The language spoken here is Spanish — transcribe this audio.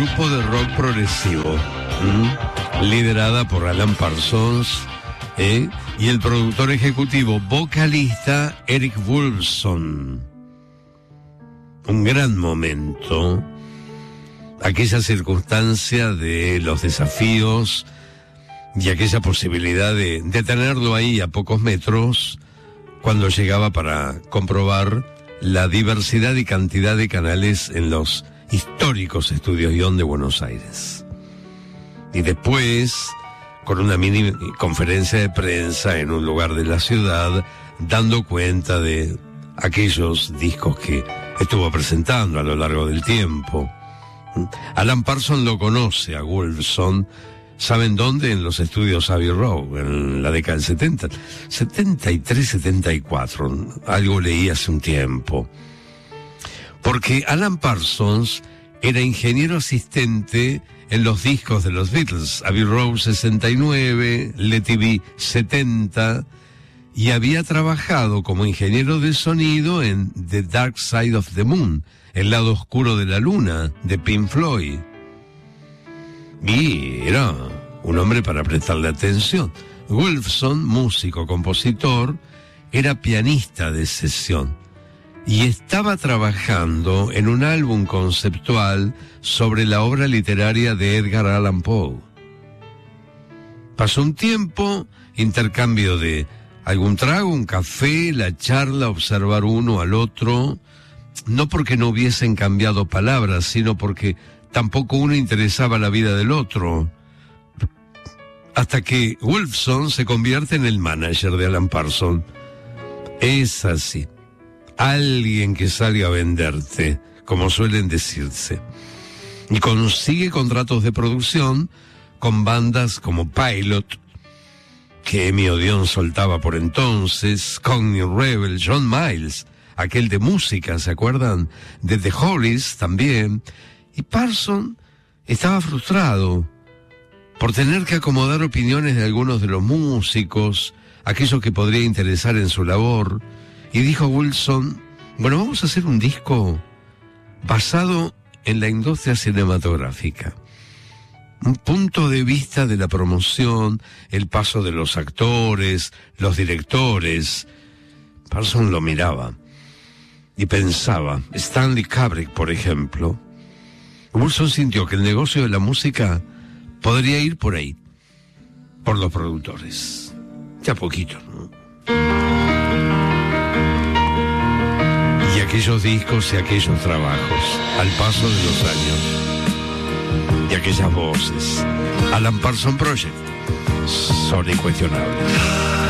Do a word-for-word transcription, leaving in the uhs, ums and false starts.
grupo de rock progresivo, ¿m? liderada por Alan Parsons, ¿eh? y el productor ejecutivo vocalista Eric Woolfson. Un gran momento, aquella circunstancia de los desafíos y aquella posibilidad de, de tenerlo ahí a pocos metros cuando llegaba para comprobar la diversidad y cantidad de canales en los históricos estudios guión de Buenos Aires. Y después, con una mini conferencia de prensa en un lugar de la ciudad, dando cuenta de aquellos discos que estuvo presentando a lo largo del tiempo. Alan Parsons lo conoce a Woolfson. ¿Saben dónde? En los estudios Abbey Road, en la década del setenta. setenta y tres, setenta y cuatro. Algo leí hace un tiempo. Porque Alan Parsons era ingeniero asistente en los discos de los Beatles. Abbey Road sesenta y nueve, Let It Be setenta, y había trabajado como ingeniero de sonido en The Dark Side of the Moon, El lado oscuro de la luna, de Pink Floyd. Y era un hombre para prestarle atención. Woolfson, músico, compositor, era pianista de sesión y estaba trabajando en un álbum conceptual sobre la obra literaria de Edgar Allan Poe. Pasó un tiempo, intercambio de algún trago, un café, la charla, observar uno al otro, no porque no hubiesen cambiado palabras, sino porque tampoco uno interesaba la vida del otro. Hasta que Woolfson se convierte en el manager de Alan Parsons. Es así. Alguien que sale a venderte, como suelen decirse. Y consigue contratos de producción con bandas como Pilot, que Emi Odeon soltaba por entonces, Cognitive Rebel, John Miles, aquel de música, ¿se acuerdan? De The Hollies también. Y Parsons estaba frustrado por tener que acomodar opiniones de algunos de los músicos, aquello que podría interesar en su labor, y dijo a Woolfson, bueno, vamos a hacer un disco basado en la industria cinematográfica. Un punto de vista de la promoción, el paso de los actores, los directores. Parsons lo miraba y pensaba, Stanley Kubrick, por ejemplo. Woolfson sintió que el negocio de la música podría ir por ahí, por los productores. Ya poquito, ¿no? Y aquellos discos y aquellos trabajos, al paso de los años, y aquellas voces. Alan Parsons Project son incuestionables.